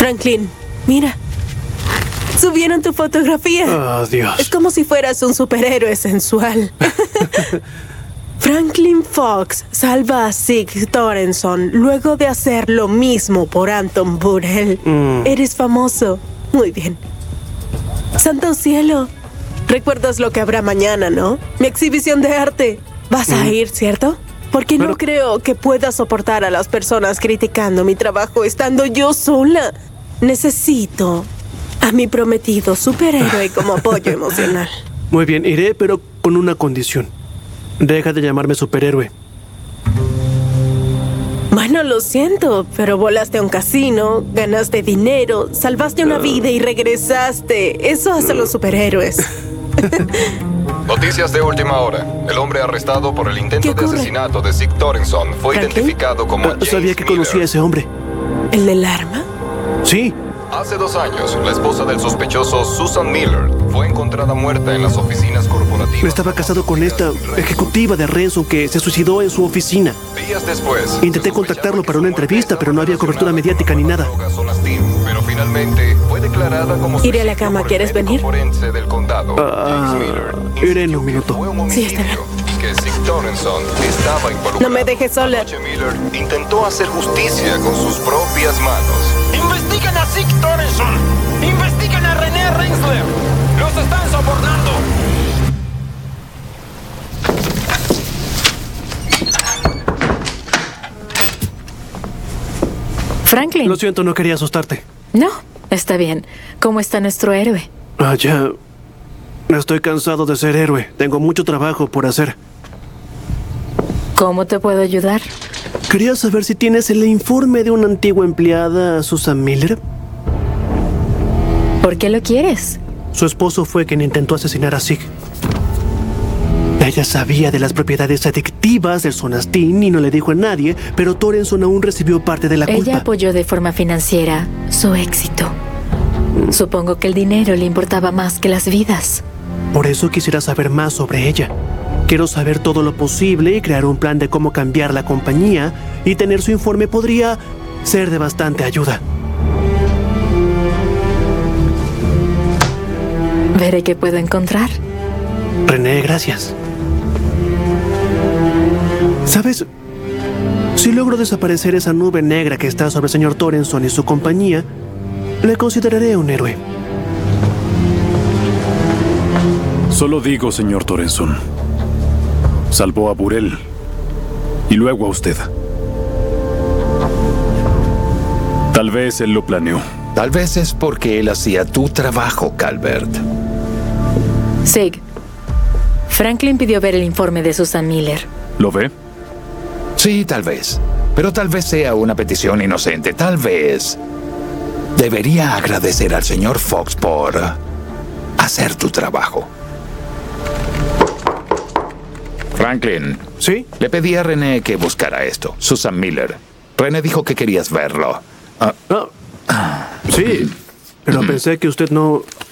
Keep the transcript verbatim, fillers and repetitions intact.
Franklin, mira. Subieron tu fotografía. Oh, Dios. Es como si fueras un superhéroe sensual. Franklin Fox salva a Sig Thornton luego de hacer lo mismo por Anton Burrell. Mm. Eres famoso. Muy bien. Santo cielo. Recuerdas lo que habrá mañana, ¿no? Mi exhibición de arte. Vas mm. a ir, ¿cierto? Porque Pero... no creo que pueda soportar a las personas criticando mi trabajo estando yo sola. Necesito a mi prometido superhéroe como apoyo emocional. Muy bien, iré, pero con una condición. Deja de llamarme superhéroe. Bueno, lo siento, pero volaste a un casino, ganaste dinero, salvaste una vida y regresaste. Eso hacen los superhéroes. Noticias de última hora. El hombre arrestado por el intento de asesinato de Sig Thornton fue ¿Franklin? identificado como Uh, James sabía que Miller. conocía a ese hombre. ¿El del arma? Sí. Hace dos años, la esposa del sospechoso, Susan Miller, fue encontrada muerta en las oficinas corporativas. Estaba casado con esta ejecutiva de Renson que se suicidó en su oficina. Días después, intenté contactarlo para una entrevista, pero no había cobertura mediática ni nada. Pero finalmente fue declarada como Iré a la cama, ¿quieres venir? forense del condado. Ah, iré en un minuto. Sí, está bien. Y que Sig Thornton estaba involucrado. No me dejes sola. Anoche Miller intentó hacer justicia con sus propias manos. ¡Investiguen a Sig Thornton! ¡Investiguen a René Rensler! ¡Los están sobornando! Franklin. Lo siento, no quería asustarte. No, está bien. ¿Cómo está nuestro héroe? Ah, ya. Estoy cansado de ser héroe. Tengo mucho trabajo por hacer. ¿Cómo te puedo ayudar? Quería saber si tienes el informe de una antigua empleada, Susan Miller. ¿Por qué lo quieres? Su esposo fue quien intentó asesinar a Sig. Ella sabía de las propiedades adictivas del Sonastin y no le dijo a nadie, pero Thornton aún recibió parte de la culpa. Ella apoyó de forma financiera su éxito. Mm. Supongo que el dinero le importaba más que las vidas. Por eso quisiera saber más sobre ella. Quiero saber todo lo posible y crear un plan de cómo cambiar la compañía, y tener su informe podría ser de bastante ayuda. Veré qué puedo encontrar. René, gracias. ¿Sabes? Si logro desaparecer esa nube negra que está sobre el señor Thornton y su compañía, le consideraré un héroe. Solo digo, señor Thornton. Salvó a Burrell y luego a usted. Tal vez él lo planeó. Tal vez es porque él hacía tu trabajo, Calvert. Sig, Franklin pidió ver el informe de Susan Miller. ¿Lo ve? Sí, tal vez. Pero tal vez sea una petición inocente. Tal vez debería agradecer al señor Fox por hacer tu trabajo. Franklin. ¿Sí? Le pedí a René que buscara esto. Susan Miller. René dijo que querías verlo. Ah, ah, sí, pero pensé que usted no...